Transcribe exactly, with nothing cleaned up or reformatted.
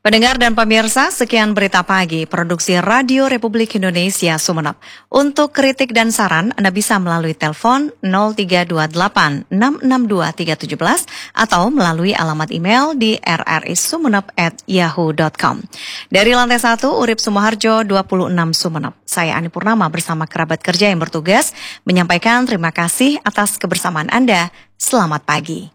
Pendengar dan pemirsa, sekian berita pagi produksi Radio Republik Indonesia Sumeneb. Untuk kritik dan saran, Anda bisa melalui telepon nol tiga dua delapan enam enam dua tiga tujuh atau melalui alamat email di r r i sumeneb at yahoo dot com. Dari lantai satu, Urip Sumoharjo dua puluh enam Sumeneb. Saya Ani Purnama bersama kerabat kerja yang bertugas menyampaikan terima kasih atas kebersamaan Anda. Selamat pagi.